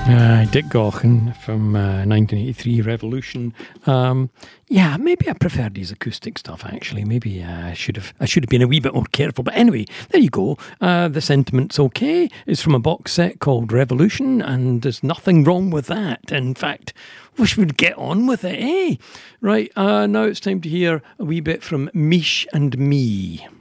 Dick Gaughan from 1983 Revolution. Yeah, maybe I preferred his acoustic stuff, actually. Maybe I should have been a wee bit more careful. But anyway, there you go. The Sentiment's okay. It's from a box set called Revolution, and there's nothing wrong with that. In fact, wish we'd get on with it, eh? Right, now it's time to hear a wee bit from Mish and Me.